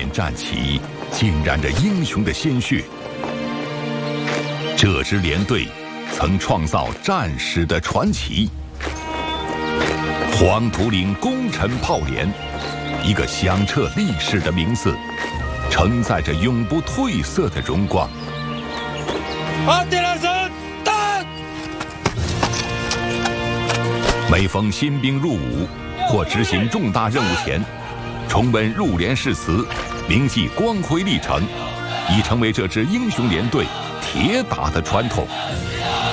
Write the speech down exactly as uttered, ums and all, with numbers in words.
战旗浸染着英雄的鲜血。这支连队曾创造战史的传奇。黄土岭功臣炮连，一个响彻历史的名字，承载着永不褪色的荣光。 阿迪拉森，打！ 每逢新兵入伍或执行重大任务前，重温入连誓词，铭记光辉历程，已成为这支英雄连队铁打的传统。